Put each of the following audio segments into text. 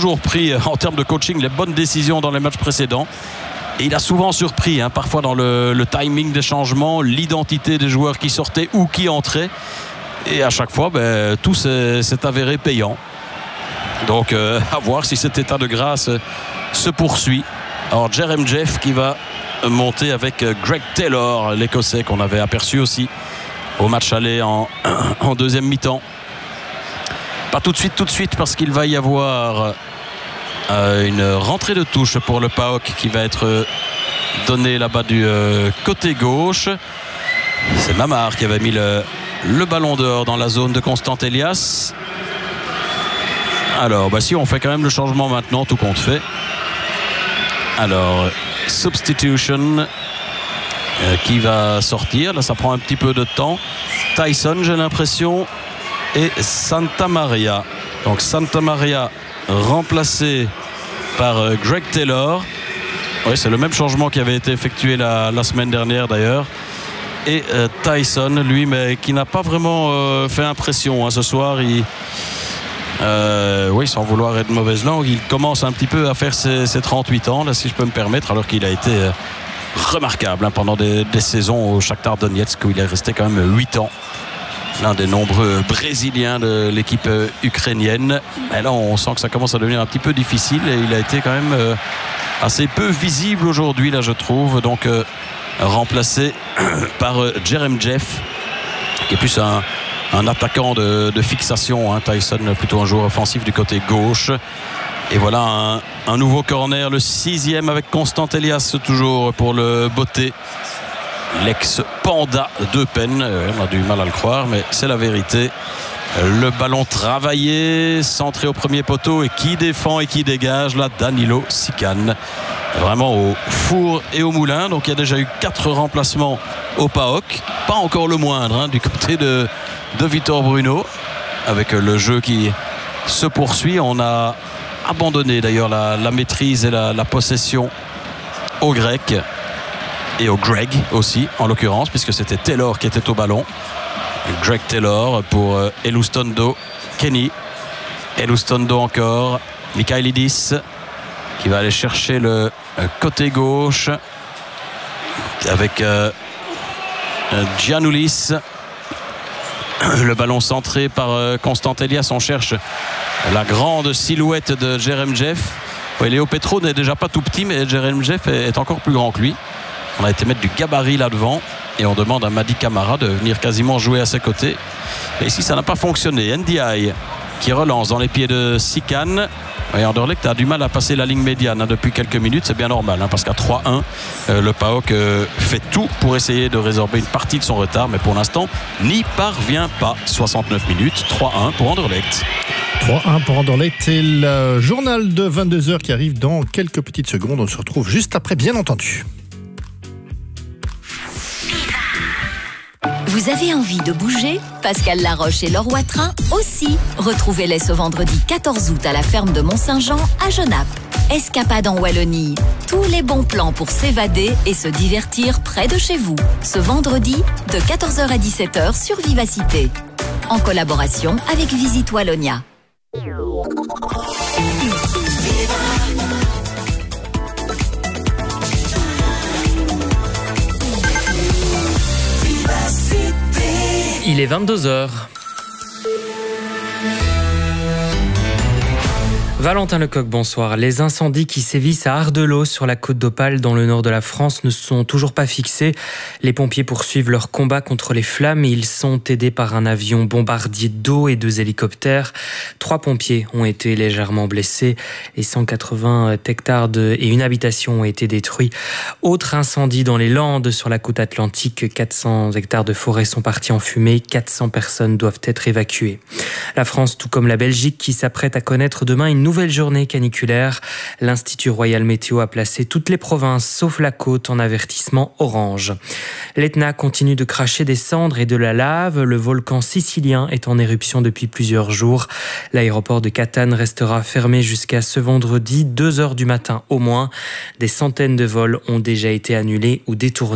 toujours pris en termes de coaching les bonnes décisions dans les matchs précédents. Et il a souvent surpris, parfois dans le timing des changements, l'identité des joueurs qui sortaient ou qui entraient. Et à chaque fois, tout s'est avéré payant. Donc à voir si cet état de grâce se poursuit. Alors Jeremy Jeff qui va monter avec Greg Taylor, l'Écossais qu'on avait aperçu aussi au match aller en deuxième mi-temps. Pas tout de suite parce qu'il va y avoir une rentrée de touche pour le PAOK qui va être donnée là-bas du côté gauche. C'est Mamar qui avait mis le ballon dehors dans la zone de Constant Elias. Alors si on fait quand même le changement maintenant, tout compte fait. Alors substitution qui va sortir. Là ça prend un petit peu de temps. Tyson, j'ai l'impression, et Santa Maria. Donc Santa Maria remplacé par Greg Taylor. Oui, c'est le même changement qui avait été effectué la semaine dernière d'ailleurs. Et Tyson, lui, mais qui n'a pas vraiment fait impression ce soir. Sans vouloir être de mauvaise langue, il commence un petit peu à faire ses 38 ans, là, si je peux me permettre, alors qu'il a été remarquable pendant des saisons au Shakhtar Donetsk, où il est resté quand même 8 ans. L'un des nombreux Brésiliens de l'équipe ukrainienne. Et là, on sent que ça commence à devenir un petit peu difficile et il a été quand même assez peu visible aujourd'hui, là, je trouve. Donc, remplacé par Jeremy Jeff, qui est plus un attaquant de fixation. Tyson, plutôt un joueur offensif du côté gauche. Et voilà un nouveau corner, le 6e avec Constant Elias, toujours pour le botter. L'ex-panda d'Eupen, on a du mal à le croire, mais c'est la vérité. Le ballon travaillé, centré au premier poteau, et qui défend et qui dégage, là, Danilo Sican. Vraiment au four et au moulin. Donc il y a déjà eu 4 remplacements au PAOK, pas encore le moindre du côté de Vitor Bruno, avec le jeu qui se poursuit. On a abandonné d'ailleurs la maîtrise et la possession aux Grecs. Et au Greg aussi, en l'occurrence, puisque c'était Taylor qui était au ballon. Greg Taylor pour Elustondo, Kenny. Elustondo encore, Mikhailidis qui va aller chercher le côté gauche avec Giannoulis. Le ballon centré par Constant Elias. On cherche la grande silhouette de Jeremy Jeff. Ouais, Léo Petro n'est déjà pas tout petit, mais Jeremy Jeff est encore plus grand que lui. On a été mettre du gabarit là devant et on demande à Madi Camara de venir quasiment jouer à ses côtés. Et ici ça n'a pas fonctionné. NDI qui relance dans les pieds de Sican. Et Anderlecht a du mal à passer la ligne médiane depuis quelques minutes. C'est bien normal parce qu'à 3-1 le PAOK fait tout pour essayer de résorber une partie de son retard, mais pour l'instant n'y parvient pas. 69 minutes, 3-1 pour Anderlecht. 3-1 pour Anderlecht. Et le journal de 22h qui arrive dans quelques petites secondes. On se retrouve juste après, bien entendu. Vous avez envie de bouger? Pascal Laroche et Laure Watrin aussi. Retrouvez-les ce vendredi 14 août à la ferme de Mont-Saint-Jean à Genappe. Escapade en Wallonie. Tous les bons plans pour s'évader et se divertir près de chez vous. Ce vendredi de 14h à 17h sur Vivacité. En collaboration avec Visite Wallonia. Il est 22h. Valentin Lecoq, bonsoir. Les incendies qui sévissent à Ardelot sur la côte d'Opale dans le nord de la France ne sont toujours pas fixés. Les pompiers poursuivent leur combat contre les flammes et ils sont aidés par un avion bombardier d'eau et 2 hélicoptères. 3 pompiers ont été légèrement blessés et 180 hectares et une habitation ont été détruits. Autre incendie dans les Landes sur la côte atlantique. 400 hectares de forêt sont partis en fumée. 400 personnes doivent être évacuées. La France, tout comme la Belgique, qui s'apprête à connaître demain une nouvelle journée caniculaire. L'Institut Royal Météo a placé toutes les provinces, sauf la côte, en avertissement orange. L'Etna continue de cracher des cendres et de la lave. Le volcan sicilien est en éruption depuis plusieurs jours. L'aéroport de Catane restera fermé jusqu'à ce vendredi, 2h du matin au moins. Des centaines de vols ont déjà été annulés ou détournés.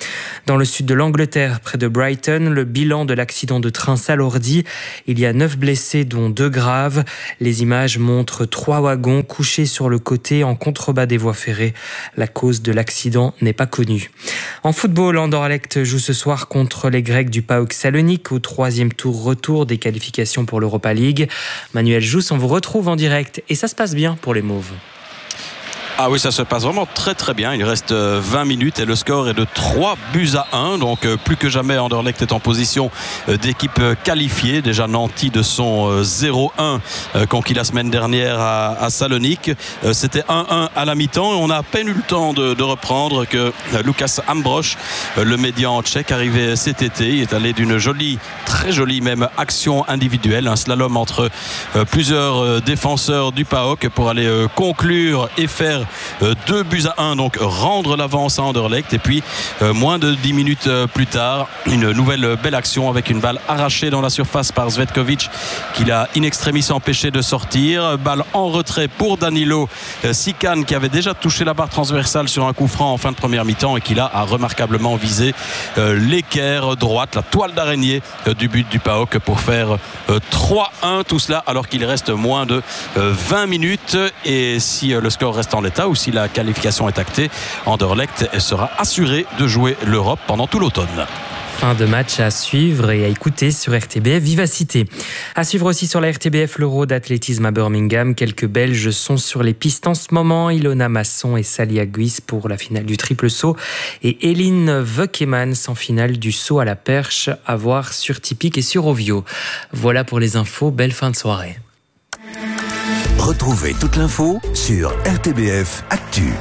Dans le sud de l'Angleterre, près de Brighton, le bilan de l'accident de train s'alourdit. Il y a 9 blessés, dont 2 graves. Les images montrent 3 wagons couchés sur le côté en contrebas des voies ferrées. La cause de l'accident n'est pas connue. En football, Anderlecht joue ce soir contre les Grecs du PAOK Salonique au 3e tour retour des qualifications pour l'Europa League. Manuel Jousse, on vous retrouve en direct et ça se passe bien pour les Mauves. Ah oui, ça se passe vraiment très très bien. Il reste 20 minutes et le score est de 3-1. Donc plus que jamais, Anderlecht est en position d'équipe qualifiée. Déjà nanti de son 0-1 conquis la semaine dernière à Salonique. C'était 1-1 à la mi-temps. On a à peine eu le temps de reprendre que Lukas Ambrosch, le médian tchèque, arrivé cet été. Il est allé d'une jolie, très jolie même action individuelle. Un slalom entre plusieurs défenseurs du PAOK pour aller conclure et faire 2-1, donc rendre l'avance à Anderlecht. Et puis moins de 10 minutes plus tard, une nouvelle belle action avec une balle arrachée dans la surface par Zvetkovic qui l'a in extremis empêché de sortir. Balle en retrait pour Danilo Sican qui avait déjà touché la barre transversale sur un coup franc en fin de première mi-temps et qui là a remarquablement visé l'équerre droite, la toile d'araignée du but du PAOK pour faire 3-1, tout cela alors qu'il reste moins de 20 minutes. Et si le score reste en l'état ou si la qualification est actée, Anderlecht sera assuré de jouer l'Europe pendant tout l'automne. Fin de match à suivre et à écouter sur RTBF Vivacité. À suivre aussi sur la RTBF l'Euro d'athlétisme à Birmingham. Quelques Belges sont sur les pistes en ce moment. Ilona Masson et Sally Aguis pour la finale du triple saut et Eline Veuckemans en finale du saut à la perche à voir sur Tipic et sur Ovio. Voilà pour les infos. Belle fin de soirée. Retrouvez toute l'info sur RTBF Actu.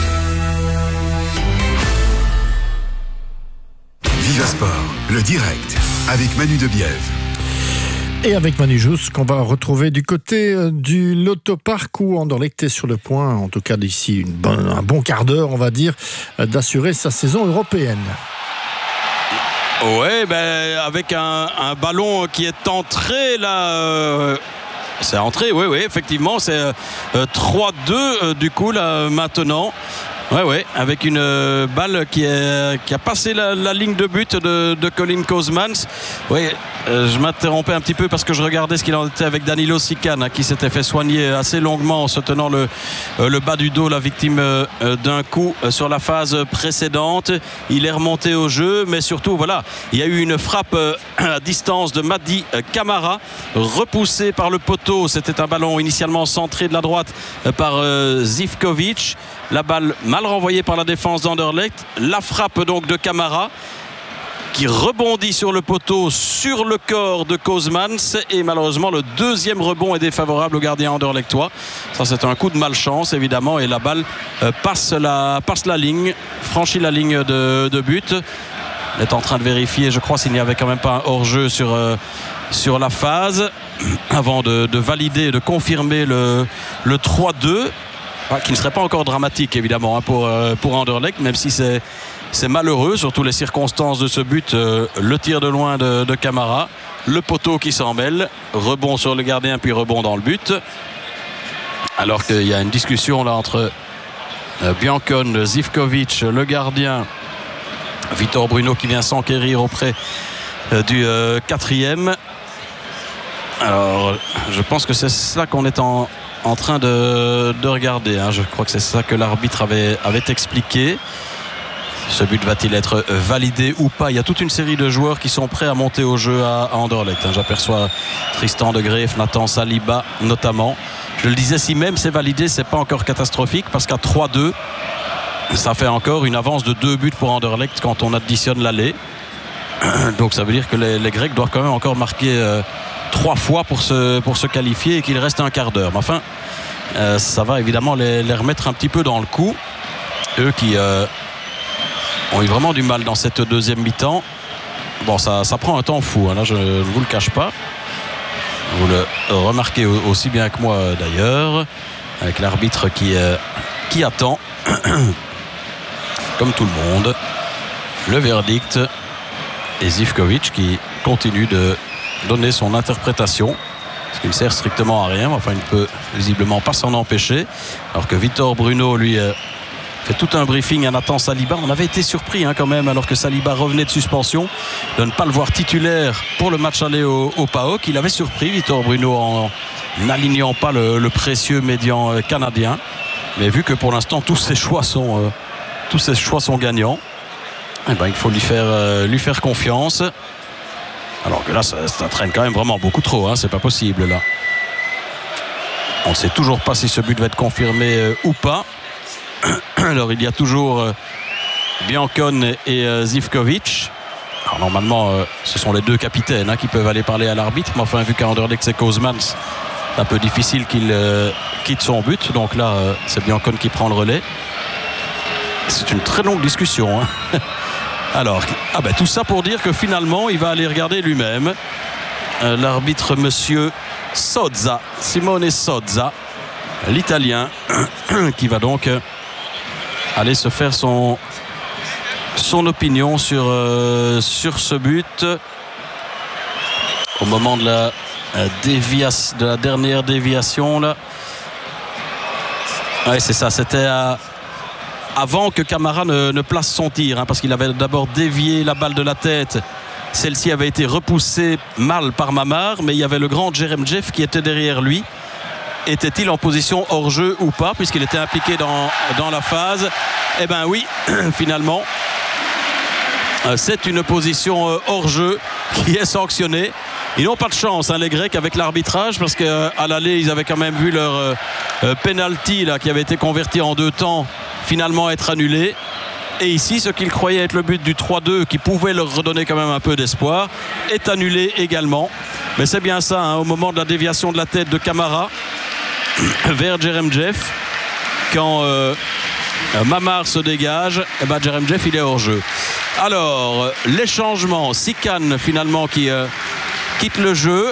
Viva Sport, le direct, avec Manu Debiève. Et avec Manu Jousse, qu'on va retrouver du côté du Loto-Park où Anderlecht est sur le point, en tout cas d'ici un bon quart d'heure, on va dire, d'assurer sa saison européenne. Ouais, avec un ballon qui est entré là. C'est entré, oui, effectivement, c'est 3-2 du coup là maintenant. Ouais, avec une balle qui a passé la ligne de but de Colin Kozmans. Oui, je m'interrompais un petit peu parce que je regardais ce qu'il en était avec Danilo Sican, qui s'était fait soigner assez longuement en se tenant le bas du dos, la victime d'un coup sur la phase précédente. Il est remonté au jeu, mais surtout, voilà, il y a eu une frappe à distance de Madi Camara, repoussé par le poteau. C'était un ballon initialement centré de la droite par Zivkovic. La balle mal renvoyée par la défense d'Anderlecht. La frappe donc de Camara qui rebondit sur le poteau, sur le corps de Kozmans. Et malheureusement, le deuxième rebond est défavorable au gardien anderlechtois. Ça, c'est un coup de malchance, évidemment. Et la balle passe la ligne, franchit la ligne de but. On est en train de vérifier, je crois, s'il n'y avait quand même pas un hors-jeu sur la phase avant de valider, de confirmer le 3-2. Qui ne serait pas encore dramatique évidemment pour Anderlecht, même si c'est malheureux, surtout les circonstances de ce but. Le tir de loin de Camara, le poteau qui s'en mêle, rebond sur le gardien puis rebond dans le but, alors qu'il y a une discussion là entre Biancone, Zivkovic, le gardien, Vitor Bruno qui vient s'enquérir auprès du quatrième. Alors je pense que c'est ça qu'on est en train de regarder, Je crois que c'est ça que l'arbitre avait expliqué. Ce but va-t-il être validé ou pas? Il y a toute une série de joueurs qui sont prêts à monter au jeu à Anderlecht. J'aperçois Tristan de Greef, Nathan Saliba notamment. Je le disais, si même c'est validé, c'est pas encore catastrophique parce qu'à 3-2, ça fait encore une avance de 2 buts pour Anderlecht quand on additionne l'aller. Donc ça veut dire que les Grecs doivent quand même encore marquer 3 fois pour se qualifier et qu'il reste un quart d'heure. Mais enfin, ça va évidemment les remettre un petit peu dans le coup. Eux qui ont eu vraiment du mal dans cette deuxième mi-temps. Bon, ça prend un temps fou, là je ne vous le cache pas. Vous le remarquez aussi bien que moi d'ailleurs, avec l'arbitre qui attend, comme tout le monde, le verdict. Et Zivkovic qui continue de donner son interprétation, ce qui ne sert strictement à rien, enfin il ne peut visiblement pas s'en empêcher, alors que Vitor Bruno lui fait tout un briefing à Nathan Saliba. On avait été surpris quand même, alors que Saliba revenait de suspension, de ne pas le voir titulaire pour le match aller au PAOK. Il avait surpris Vitor Bruno en n'alignant pas le précieux médian canadien. Mais vu que pour l'instant tous ses choix sont gagnants, il faut lui faire confiance. Alors que là, ça traîne quand même vraiment beaucoup trop. C'est pas possible là. On ne sait toujours pas si ce but va être confirmé ou pas. Alors il y a toujours Biancone et Zivkovic. Alors normalement ce sont les deux capitaines qui peuvent aller parler à l'arbitre, mais enfin vu qu'à Anderlecht c'est Koosmans, c'est un peu difficile qu'il quitte son but. Donc là c'est Biancone qui prend le relais. C'est une très longue discussion. Alors tout ça pour dire que finalement il va aller regarder lui-même. L'arbitre monsieur Sozza, Simone Sozza, l'Italien, qui va donc aller se faire son opinion sur ce but au moment de la dernière déviation là. Ouais, c'est ça, c'était avant que Camara ne place son tir, parce qu'il avait d'abord dévié la balle de la tête. Celle-ci avait été repoussée mal par Mamar, mais il y avait le grand Jeremjev qui était derrière lui. Était-il en position hors-jeu ou pas, puisqu'il était impliqué dans la phase? Eh bien oui, finalement, c'est une position hors-jeu qui est sanctionnée. Ils n'ont pas de chance, les Grecs, avec l'arbitrage, parce qu'à l'aller, ils avaient quand même vu leur penalty là, qui avait été converti en 2 temps, finalement être annulé. Et ici, ce qu'ils croyaient être le but du 3-2, qui pouvait leur redonner quand même un peu d'espoir, est annulé également. Mais c'est bien ça, au moment de la déviation de la tête de Camara vers Jeremjev, quand Mamar se dégage, Jeremjev il est hors jeu. Alors les changements, Sikan finalement qui quitte le jeu,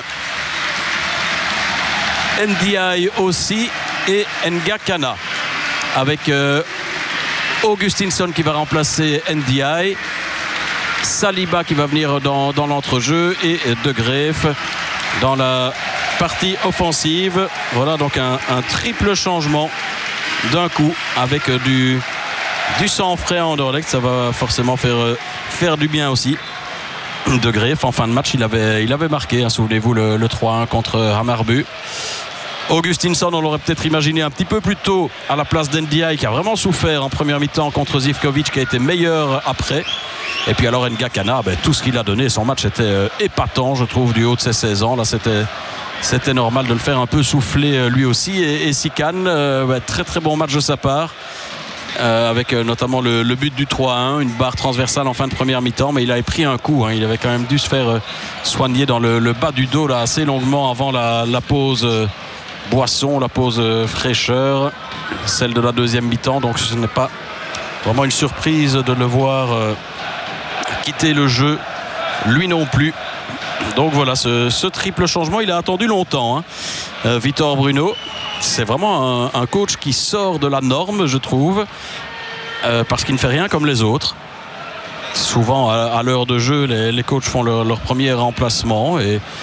Ndiaye aussi, et Ngakana avec Augustinsson qui va remplacer Ndiaye, Saliba qui va venir dans l'entrejeu, et De Greef dans la partie offensive. Voilà donc un triple changement d'un coup, avec du sang frais à Anderlecht. Ça va forcément faire du bien aussi. De Greef en fin de match, il avait marqué, souvenez-vous, le 3-1 contre Hammarby. Augustinsson, on l'aurait peut-être imaginé un petit peu plus tôt à la place d'Ndiaye, qui a vraiment souffert en première mi-temps contre Zivkovic, qui a été meilleur après. Et puis alors Ngakana, tout ce qu'il a donné, son match était épatant, je trouve, du haut de ses 16 ans. Là, c'était normal de le faire un peu souffler lui aussi. Et Sikan, très très bon match de sa part, avec notamment le but du 3-1, une barre transversale en fin de première mi-temps, mais il avait pris un coup. Il avait quand même dû se faire soigner dans le bas du dos là, assez longuement avant la pause boisson, la pause fraîcheur, celle de la deuxième mi-temps. Donc ce n'est pas vraiment une surprise de le voir quitter le jeu, lui non plus. Donc voilà, ce triple changement, il a attendu longtemps, Vitor Bruno. C'est vraiment un coach qui sort de la norme, je trouve, parce qu'il ne fait rien comme les autres. Souvent à l'heure de jeu, les coachs font leur premier remplacement,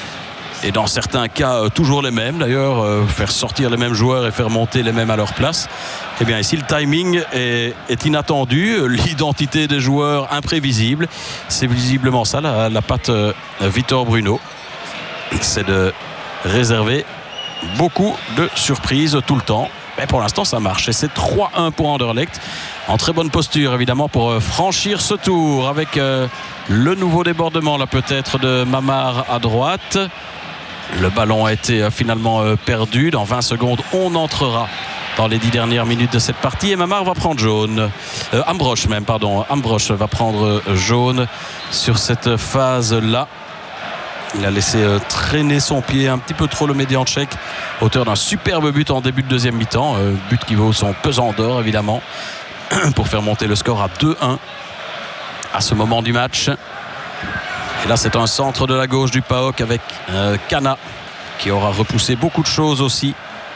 et dans certains cas toujours les mêmes d'ailleurs, faire sortir les mêmes joueurs et faire monter les mêmes à leur place. Et bien ici le timing est inattendu, l'identité des joueurs imprévisible. C'est visiblement ça la patte Vitor Bruno, c'est de réserver beaucoup de surprises tout le temps. Mais pour l'instant ça marche, et c'est 3-1 pour Anderlecht, en très bonne posture évidemment pour franchir ce tour, avec le nouveau débordement là peut-être de Mamar à droite. Le ballon a été finalement perdu. Dans 20 secondes, on entrera dans les 10 dernières minutes de cette partie, et Mamar va prendre jaune. Ambrosch va prendre jaune sur cette phase-là. Il a laissé traîner son pied un petit peu trop le médian tchèque, auteur d'un superbe but en début de deuxième mi-temps, but qui vaut son pesant d'or évidemment, pour faire monter le score à 2-1 à ce moment du match. Et là c'est un centre de la gauche du PAOK avec Kana, qui aura repoussé beaucoup de choses aussi.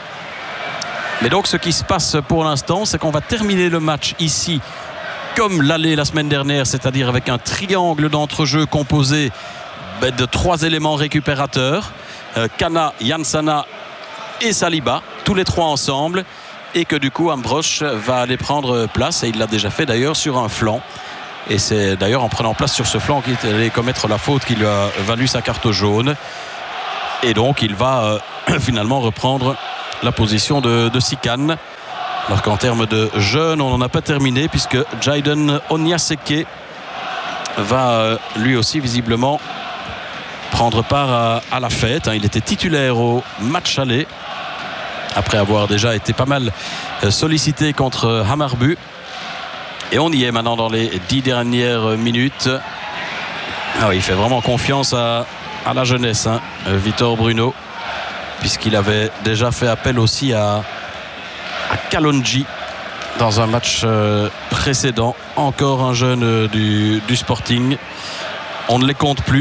Mais donc ce qui se passe pour l'instant, c'est qu'on va terminer le match ici comme l'aller la semaine dernière, c'est-à-dire avec un triangle d'entrejeu composé de 3 éléments récupérateurs, Kana, Jansana et Saliba, tous les 3 ensemble. et que du coup Ambrosch va aller prendre place, et il l'a déjà fait d'ailleurs sur un flanc, et c'est d'ailleurs en prenant place sur ce flanc qu'il est allé commettre la faute qui lui a valu sa carte jaune, et donc il va finalement reprendre la position de Sikan. Alors qu'en termes de jeunes, on n'en a pas terminé, puisque Jaden Onyaseke va lui aussi visiblement prendre part à la fête. Il était titulaire au match aller, après avoir déjà été pas mal sollicité contre Hammarby. Et on y est maintenant dans les 10 dernières minutes. Ah oui, il fait vraiment confiance à la jeunesse, Vitor Bruno, puisqu'il avait déjà fait appel aussi à Kalonji dans un match précédent. Encore un jeune du Sporting. On ne les compte plus.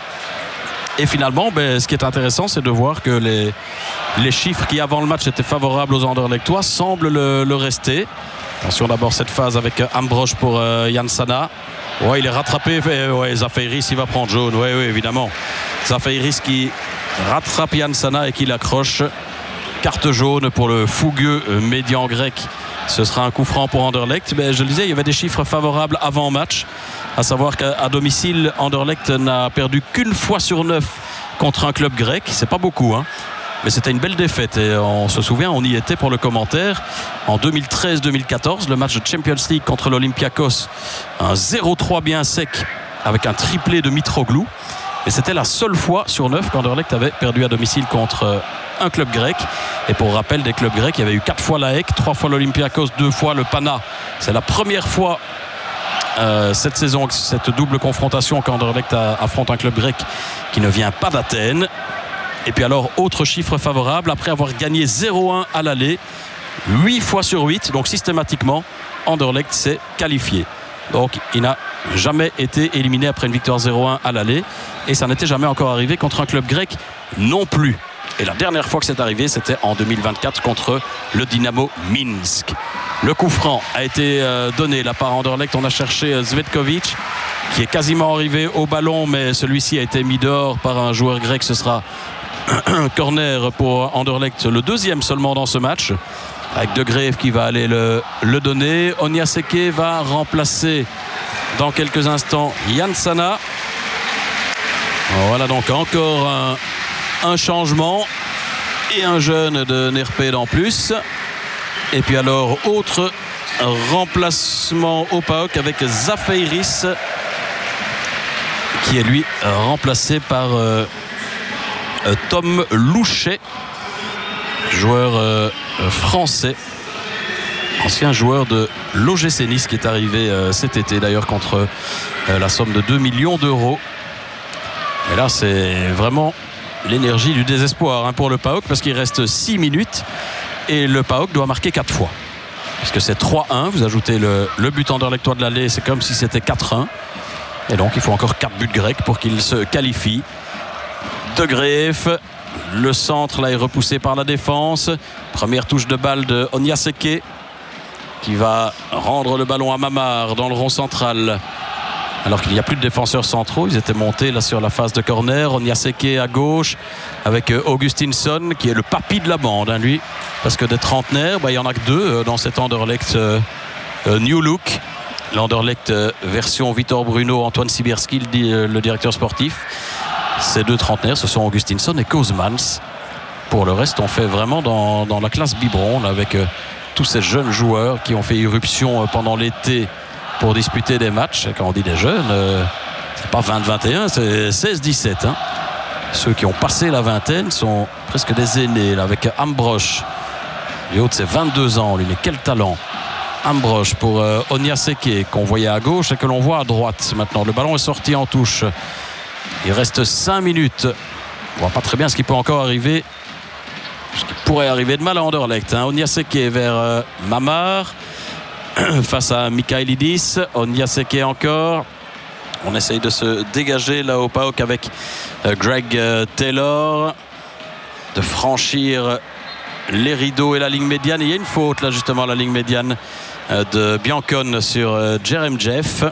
Et finalement, ce qui est intéressant, c'est de voir que les chiffres qui avant le match étaient favorables aux Anderlechtois semblent le rester. Attention d'abord cette phase avec Ambrosch pour Jansana. Ouais, il est rattrapé. Ouais, Zafeiris, il va prendre jaune. Oui, évidemment. Zafeiris qui rattrape Jansana et qui l'accroche. Carte jaune pour le fougueux médian grec. Ce sera un coup franc pour Anderlecht. Mais je le disais, il y avait des chiffres favorables avant match, à savoir qu'à domicile, Anderlecht n'a perdu qu'une fois sur 9 contre un club grec. C'est pas beaucoup, mais c'était une belle défaite, et on se souvient, on y était pour le commentaire en 2013-2014, le match de Champions League contre l'Olympiakos, un 0-3 bien sec avec un triplé de Mitroglou, et c'était la seule fois sur 9 qu'Anderlecht avait perdu à domicile contre un club grec. Et pour rappel, des clubs grecs, il y avait eu 4 fois l'AEK, 3 fois l'Olympiakos, 2 fois le Pana. C'est la première fois cette saison, cette double confrontation, qu'Anderlecht affronte un club grec qui ne vient pas d'Athènes. Et puis alors, autre chiffre favorable, après avoir gagné 0-1 à l'aller, 8 fois sur 8, donc systématiquement, Anderlecht s'est qualifié. Donc il n'a jamais été éliminé après une victoire 0-1 à l'aller, et ça n'était jamais encore arrivé contre un club grec non plus. Et la dernière fois que c'est arrivé, c'était en 2024 contre le Dynamo Minsk. Le coup franc a été donné là par Anderlecht. On a cherché Zvetkovic, qui est quasiment arrivé au ballon, mais celui-ci a été mis dehors par un joueur grec. Ce sera un corner pour Anderlecht, le deuxième seulement dans ce match, avec De Greef qui va aller le donner. Onyaseke va remplacer dans quelques instants Jansana. Voilà donc encore un changement et un jeune de Nerped en plus. Et puis alors, autre remplacement au PAOK avec Zafeiris, qui est lui remplacé par Tom Louchet, joueur français, ancien joueur de l'OGC Nice, qui est arrivé cet été d'ailleurs contre la somme de 2 millions d'euros. Et là, c'est vraiment l'énergie du désespoir pour le PAOK, parce qu'il reste 6 minutes et le PAOK doit marquer 4 fois, puisque c'est 3-1. Vous ajoutez le but anderlechtois de l'aller, c'est comme si c'était 4-1, et donc il faut encore 4 buts grecs pour qu'il se qualifie. De Greef, le centre là est repoussé par la défense. Première touche de balle de Onyaseke, qui va rendre le ballon à Mamar dans le rond central, alors qu'il n'y a plus de défenseurs centraux. Ils étaient montés là sur la phase de corner. Onyaseke à gauche avec Augustinsson, qui est le papy de la bande, lui, parce que des trentenaires, il n'y en a que 2 dans cet Anderlecht New Look. L'Anderlecht version Vitor Bruno, Antoine Sibierski, le directeur sportif. Ces 2 trentenaires, ce sont Augustinsson et Koosmans. Pour le reste, on fait vraiment dans la classe biberon, là, avec tous ces jeunes joueurs qui ont fait irruption pendant l'été pour disputer des matchs. Et quand on dit des jeunes, c'est pas 20-21, c'est 16-17. Ceux qui ont passé la vingtaine sont presque des aînés, là, avec Ambrosch. Du haut de ses 22 ans, lui, mais quel talent! Ambrosch pour Onyaseke, qu'on voyait à gauche et que l'on voit à droite maintenant. Le ballon est sorti en touche. Il reste 5 minutes. On voit pas très bien ce qui peut encore arriver, ce qui pourrait arriver de mal à Anderlecht. Onyaseke vers Mamar face à Michailidis. Onyaseke encore. On essaye de se dégager là au PAOK avec Greg Taylor, de franchir les rideaux et la ligne médiane. Et il y a une faute là justement à la ligne médiane de Biancon sur Jerem Jeff.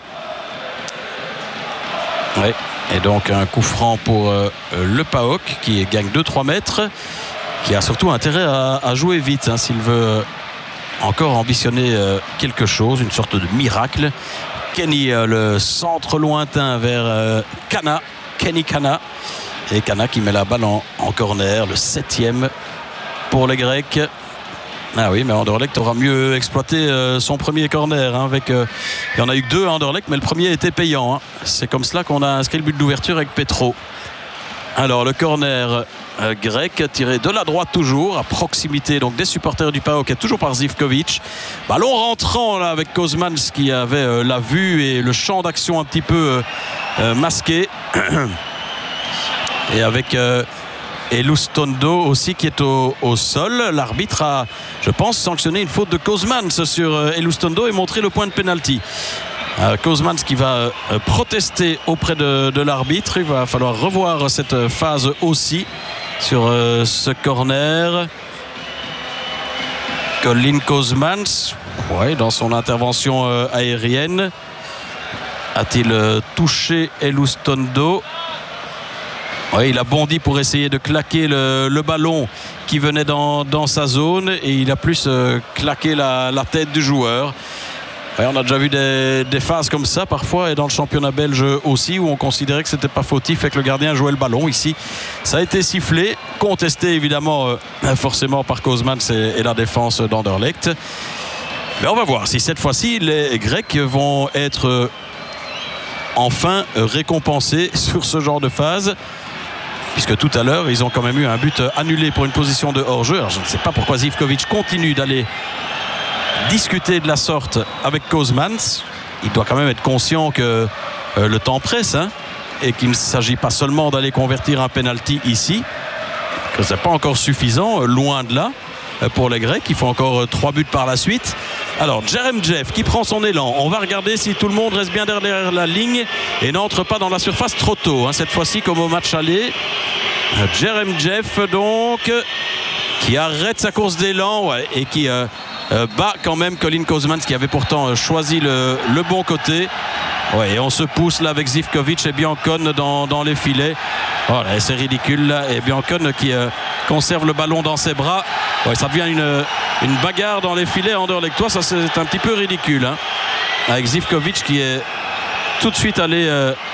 Ouais. Et donc un coup franc pour le PAOK, qui gagne 2-3 mètres, qui a surtout intérêt à jouer vite s'il veut encore ambitionner quelque chose, une sorte de miracle. Kenny, le centre lointain vers Kenny Kana. Et Kana qui met la balle en corner, le 7e pour les Grecs. Ah oui, mais Anderlecht aura mieux exploité son premier corner. Hein, il y en a eu que 2 à Anderlecht, mais le premier était payant. Hein. C'est comme cela qu'on a inscrit le but d'ouverture avec Petro. Alors le corner grec tiré de la droite toujours, à proximité donc des supporters du PAOK, toujours par Zivkovic. Ballon rentrant là avec Kozmans qui avait la vue et le champ d'action un petit peu masqué. Et avec Elustondo aussi qui est au sol. L'arbitre a, je pense, sanctionné une faute de Kozmans sur Elustondo et montré le point de pénalty. Kozmans qui va protester auprès de l'arbitre. Il va falloir revoir cette phase aussi sur ce corner. Colin Kozmans, dans son intervention aérienne, a-t-il touché Elustondo? Oui, il a bondi pour essayer de claquer le ballon qui venait dans sa zone et il a plus claqué la tête du joueur. Ouais, on a déjà vu des phases comme ça parfois et dans le championnat belge aussi où on considérait que c'était pas fautif et que le gardien jouait le ballon. Ici, ça a été sifflé, contesté évidemment forcément par Kozmans et la défense d'Anderlecht. Mais on va voir si cette fois-ci les Grecs vont être enfin récompensés sur ce genre de phase. Puisque tout à l'heure, ils ont quand même eu un but annulé pour une position de hors-jeu. Alors, je ne sais pas pourquoi Zivkovic continue d'aller discuter de la sorte avec Kozmans. Il doit quand même être conscient que le temps presse et qu'il ne s'agit pas seulement d'aller convertir un penalty ici, que ce n'est pas encore suffisant, loin de là, pour les Grecs. Il faut encore 3 buts par la suite. Alors, Jerem Jeff qui prend son élan. On va regarder si tout le monde reste bien derrière la ligne et n'entre pas dans la surface trop tôt. Cette fois-ci, comme au match aller. Jerem Jeff, donc, qui arrête sa course d'élan et qui bat quand même Colin Kozmans, qui avait pourtant choisi le bon côté. Ouais, et on se pousse là avec Zivkovic et Biancone dans les filets. Voilà, c'est ridicule là. Et Biancone qui conserve le ballon dans ses bras. Ouais, ça devient une bagarre dans les filets anderlechtois. Ça, c'est un petit peu ridicule. Avec Zivkovic qui est tout de suite allé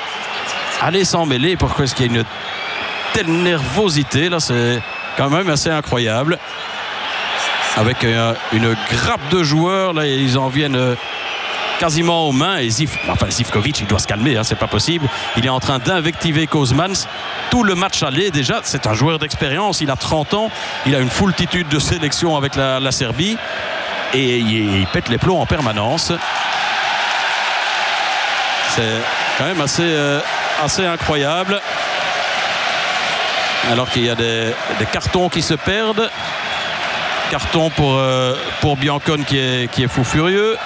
s'en mêler. Pourquoi est-ce qu'il y a une telle nervosité là? C'est quand même assez incroyable. Avec une grappe de joueurs là, ils en viennent quasiment aux mains et Zivkovic il doit se calmer, c'est pas possible. Il est en train d'invectiver Kozmans tout le match aller. Déjà c'est un joueur d'expérience, il a 30 ans, il a une foultitude de sélections avec la Serbie et il pète les plombs en permanence. C'est quand même assez incroyable, alors qu'il y a des cartons qui se perdent. Carton pour Biancone qui est fou furieux.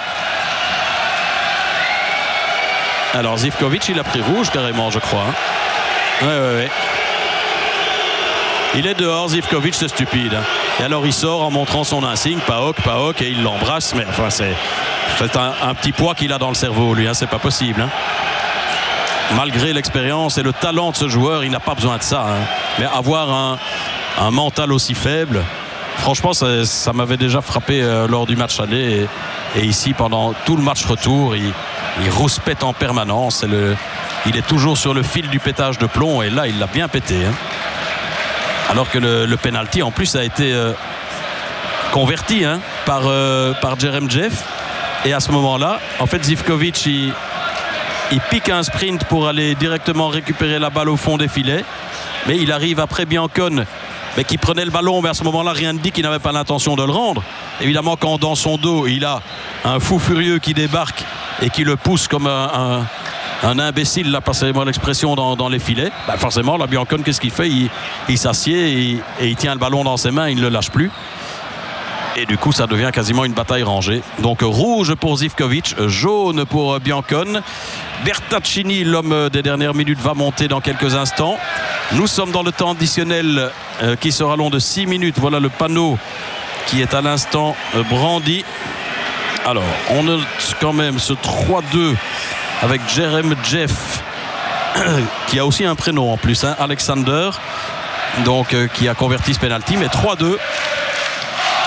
Alors Zivkovic il a pris rouge carrément, je crois. Ouais. Il est dehors, Zivkovic, c'est stupide. Et alors il sort en montrant son insigne, PAOK, et il l'embrasse. Mais enfin c'est un petit poids qu'il a dans le cerveau lui, c'est pas possible. Malgré l'expérience et le talent de ce joueur, il n'a pas besoin de ça. Mais avoir un mental aussi faible, franchement ça m'avait déjà frappé lors du match aller. Et ici pendant tout le match retour, il rouspète en permanence. Il est toujours sur le fil du pétage de plomb et là il l'a bien pété. Alors que le penalty en plus a été converti par Jerem Jeff. Et à ce moment-là, en fait Zivkovic il pique un sprint pour aller directement récupérer la balle au fond des filets. Mais il arrive après Biancone, mais qui prenait le ballon, mais à ce moment-là rien ne dit qu'il n'avait pas l'intention de le rendre. Évidemment quand dans son dos il a un fou furieux qui débarque et qui le pousse comme un imbécile, là, passez-moi l'expression, dans les filets, forcément la Biancone, qu'est-ce qu'il fait? Il s'assied et il tient le ballon dans ses mains, il ne le lâche plus. Et du coup ça devient quasiment une bataille rangée. Donc rouge pour Zivkovic, jaune pour Biancone. Bertaccini, l'homme des dernières minutes, va monter dans quelques instants. Nous sommes dans le temps additionnel qui sera long de 6 minutes. Voilà le panneau qui est à l'instant brandi. Alors on note quand même ce 3-2 avec Jerem Jeff qui a aussi un prénom en plus, Alexander, donc qui a converti ce penalty. Mais 3-2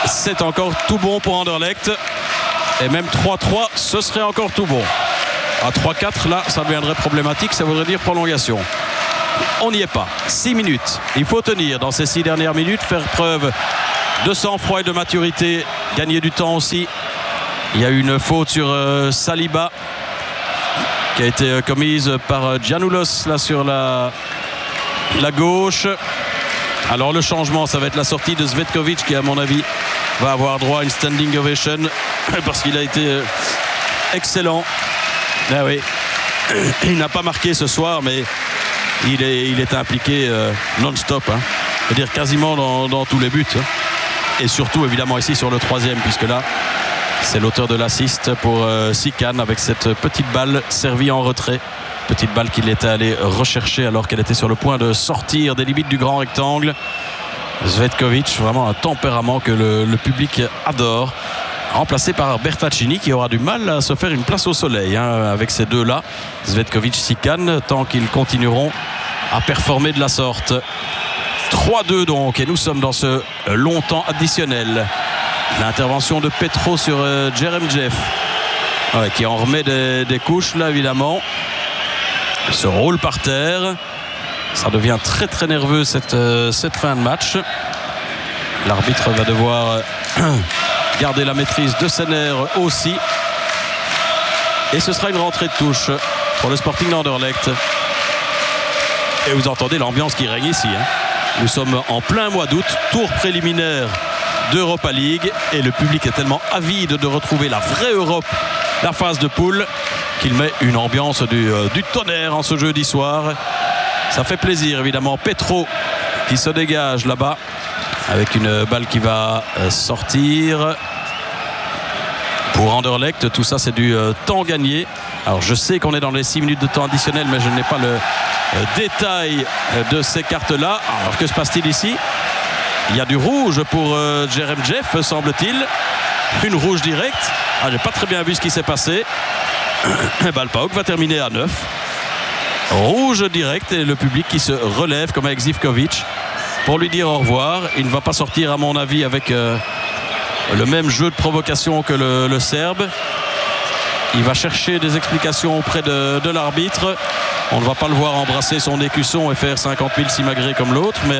c'est encore tout bon pour Anderlecht. Et même 3-3, ce serait encore tout bon. À 3-4, là, ça deviendrait problématique, ça voudrait dire prolongation. On n'y est pas. 6 minutes. Il faut tenir dans ces 6 dernières minutes, faire preuve de sang-froid et de maturité, gagner du temps aussi. Il y a eu une faute sur Saliba qui a été commise par Giannoulos là sur la gauche. Alors le changement, ça va être la sortie de Cvetkovic qui, à mon avis, va avoir droit à une standing ovation parce qu'il a été excellent. Ah oui, il n'a pas marqué ce soir, mais il est impliqué non-stop, hein. C'est-à-dire quasiment dans tous les buts, hein. Et surtout évidemment ici sur le 3e, puisque là c'est l'auteur de l'assist pour Sikan avec cette petite balle servie en retrait. Petite balle qu'il était allé rechercher alors qu'elle était sur le point de sortir des limites du grand rectangle. Cvetkovic, vraiment un tempérament que le public adore. Remplacé par Bertaccini qui aura du mal à se faire une place au soleil, hein, avec ces deux-là, Cvetkovic-Sikan, tant qu'ils continueront à performer de la sorte. 3-2 donc, et nous sommes dans ce long temps additionnel. L'intervention de Petro sur Jeremjeff, ouais, qui en remet des couches là évidemment. Il se roule par terre. Ça devient très très nerveux cette fin de match. L'arbitre va devoir garder la maîtrise de ses nerfs aussi. Et ce sera une rentrée de touche pour le Sporting d'Anderlecht. Et vous entendez l'ambiance qui règne ici, hein. Nous sommes en plein mois d'août, tour préliminaire d'Europa League, et le public est tellement avide de retrouver la vraie Europe, la phase de poule, qu'il met une ambiance du tonnerre en ce jeudi soir. Ça fait plaisir évidemment. Petro qui se dégage là-bas avec une balle qui va sortir pour Anderlecht. Tout ça c'est du temps gagné. Alors je sais qu'on est dans les 6 minutes de temps additionnel, mais je n'ai pas le détail de ces cartes-là. Alors que se passe-t-il ici? Il y a du rouge pour Jeremjeff, semble-t-il. Une rouge directe. Ah, j'ai pas très bien vu ce qui s'est passé. Le PAOK va terminer à 9. Rouge direct, et le public qui se relève comme avec Zivkovic pour lui dire au revoir. Il ne va pas sortir à mon avis avec le même jeu de provocation que le Serbe. Il va chercher des explications auprès de l'arbitre. On ne va pas le voir embrasser son écusson et faire 50 000 simagrées comme l'autre, mais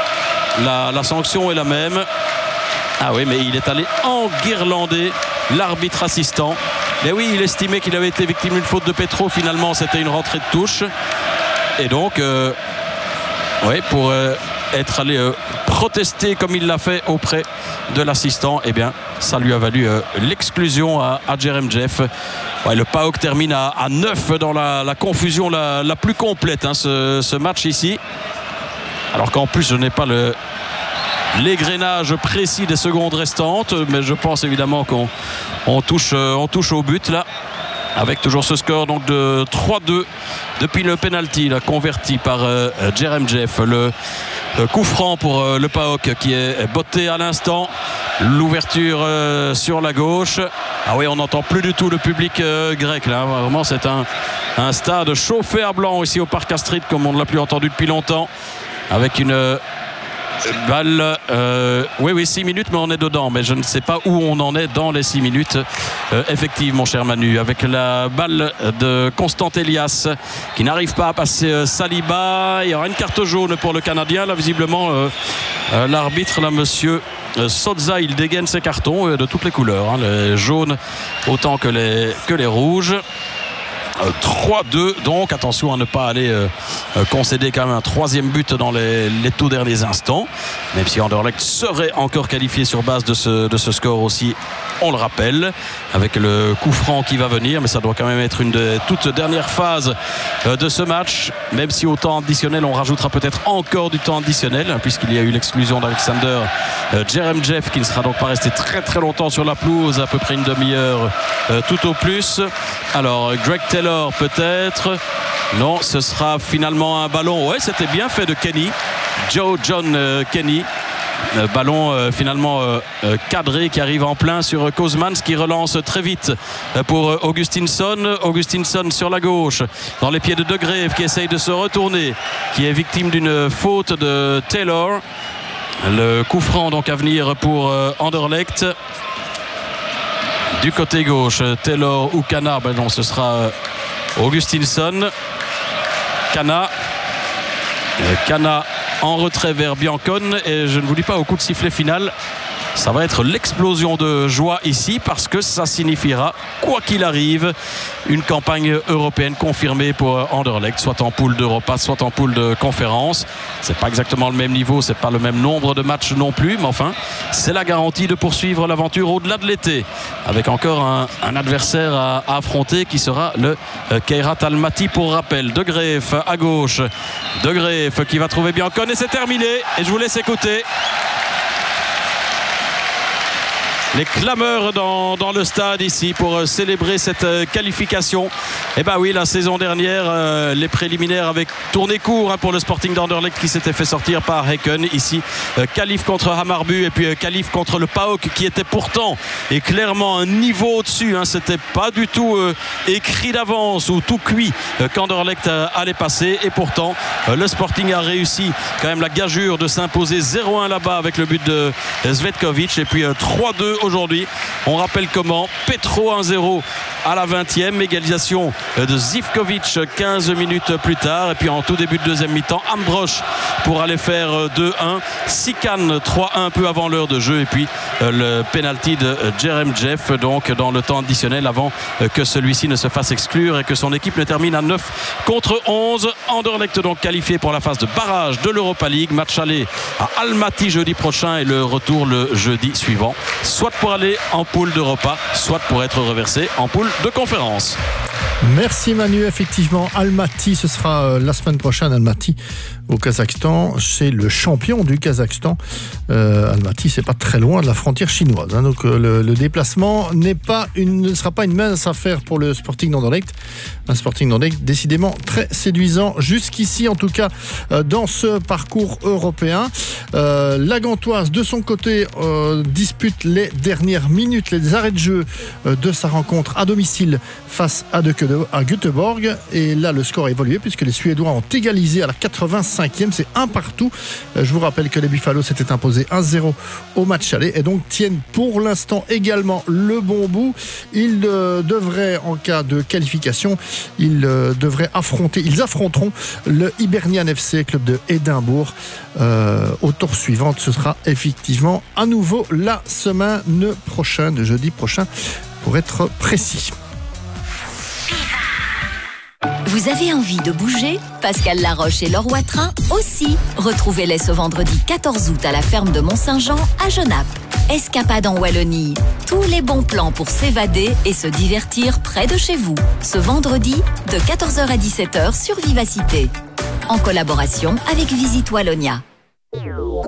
la sanction est la même. Ah oui, mais il est allé enguirlander l'arbitre assistant. Mais oui, il estimait qu'il avait été victime d'une faute de Petro. Finalement, c'était une rentrée de touche. Et donc, oui, pour être allé protester comme il l'a fait auprès de l'assistant, eh bien, ça lui a valu l'exclusion à Jeremjeff. Ouais, le PAOK termine à 9 dans la confusion la plus complète, hein, ce match ici. Alors qu'en plus, je n'ai pas l'égrenage précis des secondes restantes, mais je pense évidemment qu'on touche au but là, avec toujours ce score donc de 3-2 depuis le penalty là, converti par Jeremjeff. Le coup franc pour le PAOK qui est botté à l'instant. L'ouverture sur la gauche. Ah oui, on n'entend plus du tout le public grec là. Vraiment, c'est un stade chauffé à blanc ici au Parc Astrid, comme on ne l'a plus entendu depuis longtemps, avec une balle, oui 6 minutes, mais on est dedans, mais je ne sais pas où on en est dans les 6 minutes effectivement, mon cher Manu, avec la balle de Constant Elias qui n'arrive pas à passer Saliba. Il y aura une carte jaune pour le Canadien là, visiblement l'arbitre là, monsieur Sozza, il dégaine ses cartons de toutes les couleurs, hein, les jaunes autant que les rouges. 3-2, donc attention à ne pas aller concéder quand même un 3e but dans les tout derniers instants, même si Anderlecht serait encore qualifié sur base de ce score aussi, on le rappelle, avec le coup franc qui va venir, mais ça doit quand même être une des toutes dernières phases de ce match, même si au temps additionnel on rajoutera peut-être encore du temps additionnel, hein, puisqu'il y a eu l'exclusion d'Alexander Jeremjeff qui ne sera donc pas resté très très longtemps sur la pelouse, à peu près une demi-heure tout au plus. Alors Greg Taylor peut-être, non, ce sera finalement un ballon, ouais, c'était bien fait de Kenny, John Kenny. Ballon finalement cadré qui arrive en plein sur Kozmans qui relance très vite pour Augustinsson sur la gauche dans les pieds de De Greve qui essaye de se retourner, qui est victime d'une faute de Taylor. Le coup franc donc à venir pour Anderlecht. Du côté gauche, Taylor ou Kana. Ben non, ce sera Augustinsson. Kana en retrait vers Biancone. Et je ne vous dis pas, au coup de sifflet final, ça va être l'explosion de joie ici, parce que ça signifiera, quoi qu'il arrive, une campagne européenne confirmée pour Anderlecht, soit en poule d'Europa, soit en poule de conférence. C'est pas exactement le même niveau, c'est pas le même nombre de matchs non plus, mais enfin, c'est la garantie de poursuivre l'aventure au-delà de l'été, avec encore un adversaire à affronter qui sera le Kairat Almaty, pour rappel. De Greef à gauche, De Greef qui va trouver Biancone, et c'est terminé. Et je vous laisse écouter les clameurs dans le stade ici pour célébrer cette qualification. Et ben oui, la saison dernière, les préliminaires avaient tourné court pour le Sporting d'Anderlecht qui s'était fait sortir par Häcken. Ici, qualif contre Hammarby et puis qualif contre le PAOK, qui était pourtant et clairement un niveau au-dessus. C'était pas du tout écrit d'avance ou tout cuit qu'Anderlecht allait passer. Et pourtant, le Sporting a réussi quand même la gageure de s'imposer 0-1 là-bas avec le but de Zvetkovic. Et puis 3-2 aujourd'hui. On rappelle comment: Petro 1-0 à la 20e, égalisation de Zivkovic 15 minutes plus tard, et puis en tout début de deuxième mi-temps, Ambrosch pour aller faire 2-1, Sikan 3-1 peu avant l'heure de jeu, et puis le penalty de Jerem Jeff donc dans le temps additionnel, avant que celui-ci ne se fasse exclure et que son équipe ne termine à 9 contre 11. Anderlecht donc qualifié pour la phase de barrage de l'Europa League. Match aller à Almaty jeudi prochain et le retour le jeudi suivant, soit pour aller en poule d'Europa, soit pour être reversé en poule de conférence. Merci Manu. Effectivement, Almaty, ce sera la semaine prochaine. Almaty au Kazakhstan, c'est le champion du Kazakhstan. Almaty, c'est pas très loin de la frontière chinoise, donc le déplacement ne sera pas une mince affaire pour le Sporting d'Anderlecht. Un Sporting d'Anderlecht décidément très séduisant jusqu'ici, en tout cas dans ce parcours européen. La Gantoise, de son côté, dispute les dernières minutes, les arrêts de jeu de sa rencontre à domicile face à Göteborg. Et là, le score a évolué puisque les Suédois ont égalisé à la 85e. C'est un partout. Je vous rappelle que les Buffalo s'étaient imposés 1-0 au match aller et donc tiennent pour l'instant également le bon bout. Ils devraient, en cas de qualification, ils affronteront le Hibernian FC, club de Édimbourg, au tour suivant. Ce sera effectivement à nouveau la semaine prochaine, de jeudi prochain pour être précis. Vous avez envie de bouger? Pascal Laroche et Laure Watrin aussi. Retrouvez-les ce vendredi 14 août à la ferme de Mont-Saint-Jean à Genappe. Escapade en Wallonie. Tous les bons plans pour s'évader et se divertir près de chez vous. Ce vendredi de 14h à 17h sur Vivacité. En collaboration avec Visite Wallonia.